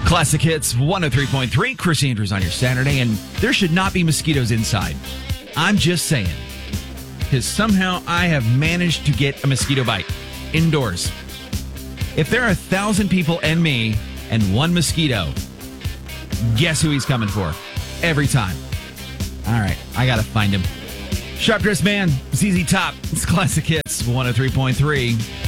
Classic Hits 103.3. Chris Andrews on your Saturday, and there should not be mosquitoes inside. I'm just saying. Because somehow I have managed to get a mosquito bite indoors. If there are 1,000 people and me and one mosquito, guess who he's coming for? Every time. All right, I got to find him. Sharp Dressed Man, ZZ Top. It's Classic Hits 103.3.